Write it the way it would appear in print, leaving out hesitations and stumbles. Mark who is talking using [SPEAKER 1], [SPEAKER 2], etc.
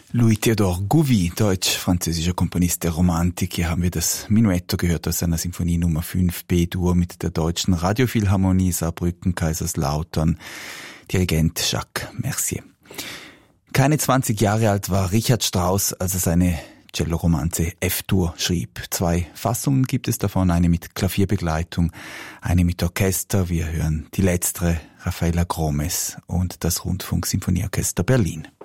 [SPEAKER 1] Louis-Théodore Gouvi, deutsch-französischer Komponist der Romantik. Hier haben wir das Menuetto gehört aus seiner Sinfonie Nummer 5 B-Dur mit der Deutschen Radiophilharmonie Saarbrücken, Kaiserslautern, Dirigent Jacques Mercier. Keine 20 Jahre alt war Richard Strauss, als er seine Cello-Romanze F-Dur schrieb. 2 Fassungen gibt es davon, eine mit Klavierbegleitung, eine mit Orchester. Wir hören die letztere, Rafaela Gromes und das Rundfunksinfonieorchester Berlin.